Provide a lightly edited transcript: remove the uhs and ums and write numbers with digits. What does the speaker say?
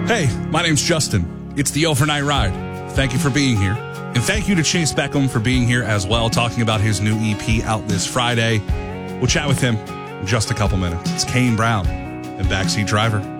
Hey, my name's Justin. It's the Overnight Ride. Thank you for being here. And thank you to Chase Beckham for being here as well, talking about his new EP out this Friday. We'll chat with him in just a couple minutes. It's Kane Brown and Backseat Driver.